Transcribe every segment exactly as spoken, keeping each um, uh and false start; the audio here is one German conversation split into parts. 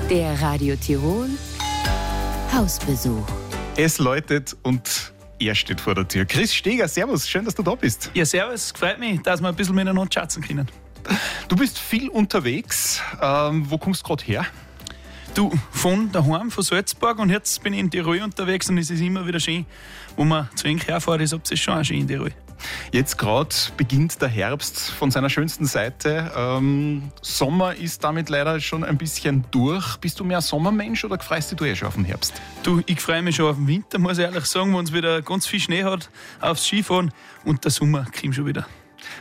Der Radio Tirol Hausbesuch. Es läutet und er steht vor der Tür. Chris Steger, servus, schön, dass du da bist. Ja, servus, freut mich, dass wir ein bisschen miteinander schätzen können. Du bist viel unterwegs. Ähm, wo kommst du gerade her? Du, von daheim, von Salzburg, und jetzt bin ich in Tirol unterwegs und es ist immer wieder schön, wo man zu wenig herfährt, ist es schon auch schön in Tirol. Jetzt gerade beginnt der Herbst von seiner schönsten Seite. Ähm, Sommer ist damit leider schon ein bisschen durch. Bist du mehr Sommermensch oder freust du eh schon auf den Herbst? Du, ich freue mich schon auf den Winter, muss ich ehrlich sagen, wenn es wieder ganz viel Schnee hat, aufs Skifahren, und der Sommer kommt schon wieder.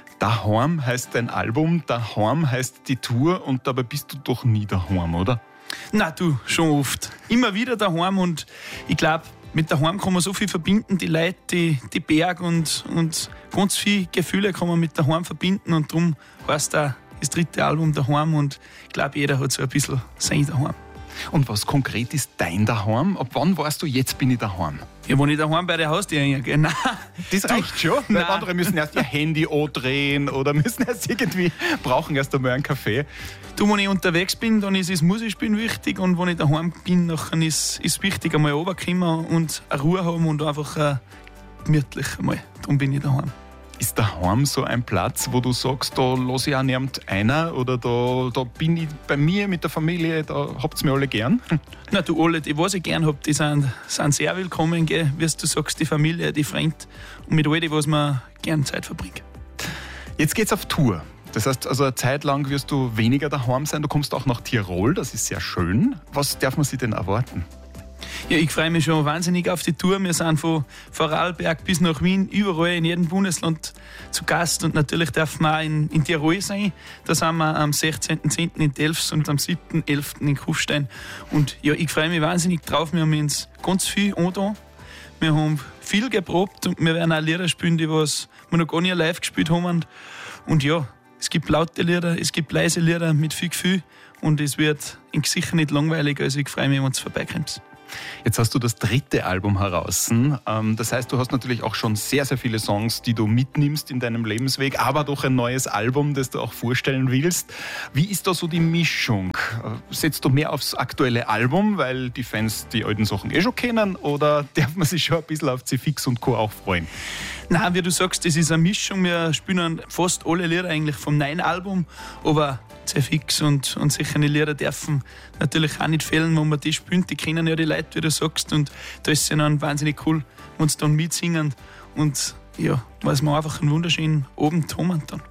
Daheim heißt dein Album, Daheim heißt die Tour, und dabei bist du doch nie daheim, oder? Na du, schon oft. Immer wieder daheim, und ich glaube, mit daheim kann man so viel verbinden, die Leute, die, die Berg und, und ganz viele Gefühle kann man mit daheim verbinden, und darum heißt auch das dritte Album Daheim, und ich glaube, jeder hat so ein bisschen sein Daheim. Und was konkret ist dein Daheim? Ab wann weißt du, jetzt bin ich daheim? Ja, wenn ich daheim bei der Haustür hingehe. Nein. Das reicht schon, weil andere müssen erst ihr Handy andrehen oder müssen erst irgendwie, brauchen erst einmal einen Kaffee. Du, wenn ich unterwegs bin, dann ist das Musikspielen wichtig, und wenn ich daheim bin, dann ist es wichtig, einmal runterkommen und eine Ruhe haben und einfach äh, gemütlich einmal. Darum bin ich daheim. Ist daheim so ein Platz, wo du sagst, da lasse ich auch niemand einer, oder da, da bin ich bei mir mit der Familie, da habt ihr mich alle gern? Na du, alle, die was ich gern habe, die sind, sind sehr willkommen, gell? Wie du sagst, die Familie, die Freunde und mit all die, was man gern Zeit verbringt. Jetzt geht's auf Tour. Das heißt, also eine Zeit lang wirst du weniger daheim sein. Du kommst auch nach Tirol, das ist sehr schön. Was darf man sich denn erwarten? Ja, ich freue mich schon wahnsinnig auf die Tour. Wir sind von Vorarlberg bis nach Wien, überall in jedem Bundesland zu Gast, und natürlich dürfen wir auch in, in Tirol sein. Da sind wir am sechzehnten zehnten in Delfs und am siebten elften in Kufstein. Und ja, ich freue mich wahnsinnig drauf. Wir haben uns ganz viel angetan. Wir haben viel geprobt, und wir werden auch Lieder spielen, die was wir noch gar nicht live gespielt haben. Und ja, es gibt laute Lieder, es gibt leise Lieder mit viel Gefühl, und es wird in sicher nicht langweilig. Also ich freue mich, wenn es vorbeikommt. Jetzt hast du das dritte Album heraus. Das heißt, du hast natürlich auch schon sehr, sehr viele Songs, die du mitnimmst in deinem Lebensweg, aber doch ein neues Album, das du auch vorstellen willst. Wie ist da so die Mischung? Setzt du mehr aufs aktuelle Album, weil die Fans die alten Sachen eh schon kennen, oder darf man sich schon ein bisschen auf C Fix und Co. auch freuen? Nein, wie du sagst, das ist eine Mischung. Wir spielen fast alle Lieder eigentlich vom neuen Album, aber C Fix und, und sicher die Lieder dürfen natürlich auch nicht fehlen, wenn man die spielen. Die kennen ja die Leute, wie du sagst, und da ist es dann wahnsinnig cool, wenn sie dann mitsingen, und ja, weil wir einfach einen wunderschönen Abend haben dann.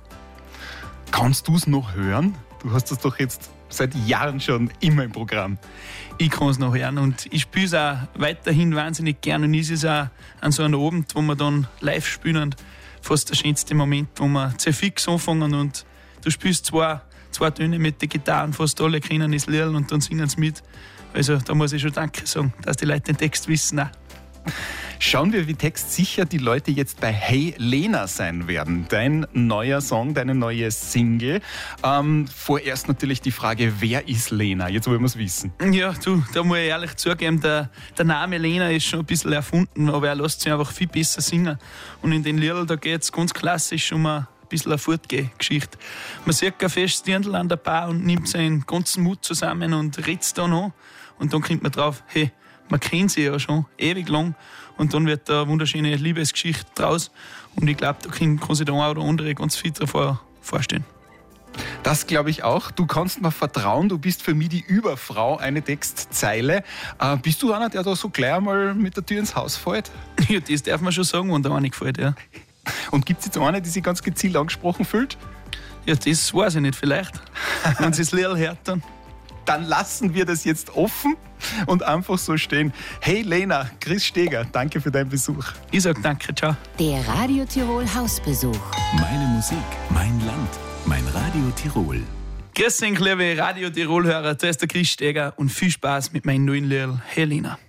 Kannst du es noch hören? Du hast das doch jetzt seit Jahren schon immer im Programm. Ich kann es noch hören, und ich spiele es auch weiterhin wahnsinnig gern, und es ist auch an so einem Abend, wo wir dann live spielen, fast der schönste Moment, wo wir C Fix anfangen und du spielst zwei, zwei Töne mit den Gitarren, fast alle kennen das Lied und dann singen sie mit. Also da muss ich schon Danke sagen, dass die Leute den Text wissen auch. Schauen wir, wie textsicher die Leute jetzt bei Hey Lena sein werden. Dein neuer Song, deine neue Single. Ähm, vorerst natürlich die Frage, wer ist Lena? Jetzt wollen wir es wissen. Ja, du, da muss ich ehrlich zugeben, der, der Name Lena ist schon ein bisschen erfunden, aber er lässt sich einfach viel besser singen. Und in den Liedern, da geht es ganz klassisch um eine ein bisschen eine Fortgeh-Geschichte. Man sieht ein festes Dirndl an der Bar und nimmt seinen ganzen Mut zusammen und redet es dann an. Und dann kommt man drauf, hey, man kennt sie ja schon ewig lang, und dann wird da eine wunderschöne Liebesgeschichte draus, und ich glaube, da kann, kann sich der eine oder andere ganz viel davor vorstellen. Das glaube ich auch. Du kannst mir vertrauen, du bist für mich die Überfrau, eine Textzeile. Äh, bist du einer, der da so gleich einmal mit der Tür ins Haus fällt? Ja, das darf man schon sagen, wenn der eine gefällt, ja. Und gibt es jetzt eine, die sich ganz gezielt angesprochen fühlt? Ja, das weiß ich nicht, vielleicht. Wenn sie das Lied hört, dann. Dann lassen wir das jetzt offen und einfach so stehen. Hey Lena, Chris Steger, danke für deinen Besuch. Ich sag danke, ciao. Der Radio Tirol Hausbesuch. Meine Musik, mein Land, mein Radio Tirol. Grüß euch, liebe Radio Tirol-Hörer, da ist der Chris Steger, und viel Spaß mit meinem neuen Lied Hey Lena.